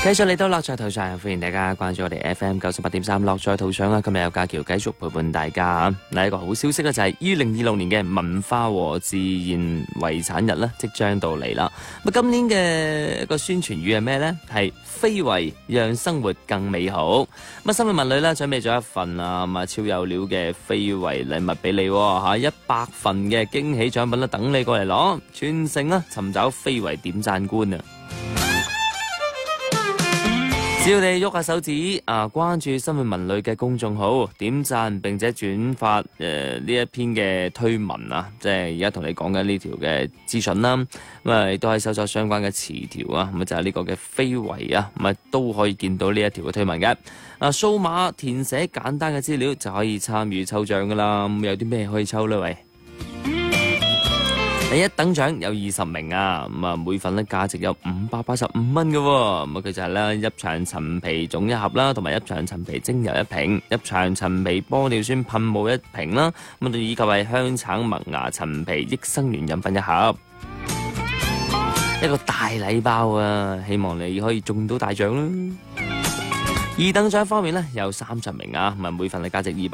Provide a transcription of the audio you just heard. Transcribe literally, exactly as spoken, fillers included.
繼續嚟到樂在途上，歡迎大家關注我哋 F M 九十八點三樂在途上啊！今日有家喬繼續陪伴大家。嗱，一個好消息咧，就係二零二六年嘅文化和自然遺產日咧，即將到嚟啦。咁今年嘅一個宣傳語係咩呢？係非遺讓生活更美好。咁新聞文旅咧準備咗一份啊，咁啊超有料嘅非遺禮物俾你吓，一百份嘅驚喜獎品咧等你過嚟攞，全城啦尋找非遺點讚官啊！只要你喐下手指啊，關注新聞文旅嘅公眾號，點讚並且轉發誒呢、呃、一篇嘅推文啊，即係而家同你講緊呢條嘅資訊啦。咁啊，亦都係搜索相關嘅詞條啊，咁就係、是、呢個嘅非遺啊，咁啊都可以見到呢一條嘅推文嘅。啊，數碼填寫簡單嘅資料就可以參與抽獎噶啦。咁有啲咩可以抽呢？喂？第一等獎有二十名啊，咁啊每份咧價值有五百八十五蚊嘅，咁啊佢就係咧一場陳皮粽一盒啦，同埋一場陳皮精油一瓶，一場陳皮玻尿酸噴霧一瓶啦，咁啊以及係香橙麥芽陳皮益生元飲品一盒，一個大禮包啊！希望你可以中到大獎啦。二等獎方面咧有三十名啊，咁啊每份嘅價值二百。